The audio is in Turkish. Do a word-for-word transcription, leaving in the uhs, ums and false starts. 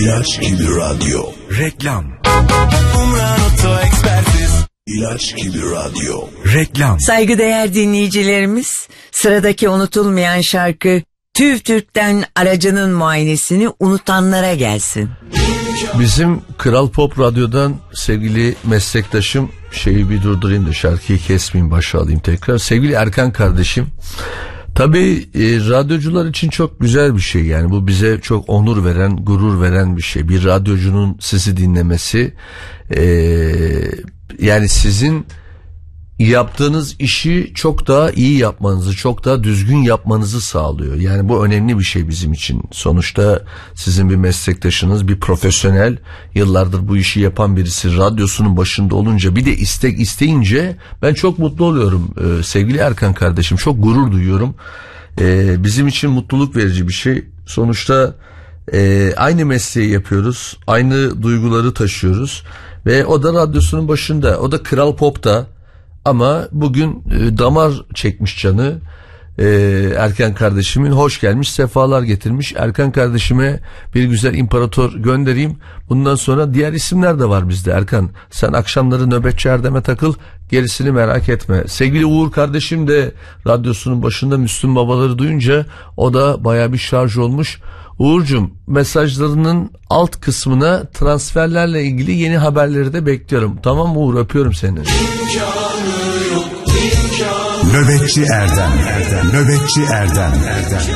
İlaç gibi radyo. Reklam. Umran Oto Ekspertiz. İlaç gibi radyo. Reklam. Saygıdeğer dinleyicilerimiz, sıradaki unutulmayan şarkı TÜV TÜRK'ten aracının muayenesini unutanlara gelsin. Bizim Kral Pop Radyo'dan sevgili meslektaşım, şeyi bir durdurayım da şarkıyı kesmeyeyim, başa alayım tekrar. Sevgili Erkan kardeşim, tabii e, radyocular için çok güzel bir şey, yani bu bize çok onur veren, gurur veren bir şey. Bir radyocunun sizi dinlemesi, e, yani sizin yaptığınız işi çok daha iyi yapmanızı, çok daha düzgün yapmanızı sağlıyor. Yani bu önemli bir şey bizim için. Sonuçta sizin bir meslektaşınız, bir profesyonel, yıllardır bu işi yapan birisi radyosunun başında olunca, bir de istek isteyince ben çok mutlu oluyorum. Ee, sevgili Erkan kardeşim, çok gurur duyuyorum. Ee, bizim için mutluluk verici bir şey. Sonuçta e, aynı mesleği yapıyoruz, aynı duyguları taşıyoruz ve o da radyosunun başında, o da Kral Pop'ta. Ama bugün e, damar çekmiş canı. e, Erkan kardeşimin hoş gelmiş, sefalar getirmiş. Erkan kardeşime bir güzel imparator göndereyim. Bundan sonra diğer isimler de var bizde. Erkan, sen akşamları nöbetçi Erdem'e takıl, gerisini merak etme. Sevgili Uğur kardeşim de radyosunun başında Müslüm babaları duyunca o da baya bir şarj olmuş. Uğur'cum, mesajlarının alt kısmına transferlerle ilgili yeni haberleri de bekliyorum. Tamam mı Uğur, öpüyorum seni. Nöbetçi Erdem, Erdem. Nöbetçi Erdem, Erdem.